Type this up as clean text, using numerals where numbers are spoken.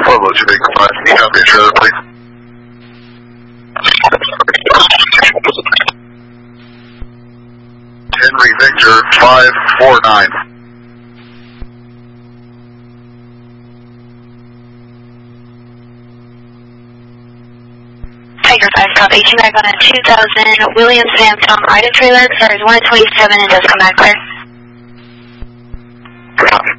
Pueblo, Jamaica 5. Can you drop me a trailer, please? Henry Victor 549. Tiger 5, stop 18 back on a 2000 Williams Phantom Ida trailer, cars 127 and does come back clear. Copy.